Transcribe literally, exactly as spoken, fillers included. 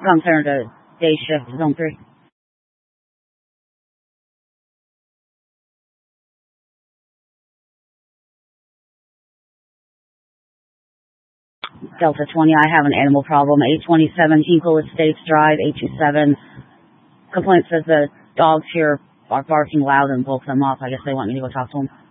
Come clear to day shift, zone three. Delta twenty, I have an animal problem. eight twenty-seven Hinkle Estates Drive, eight two seven. Complaint says the dogs here are barking loud and woke them up. I guess they want me to go talk to them.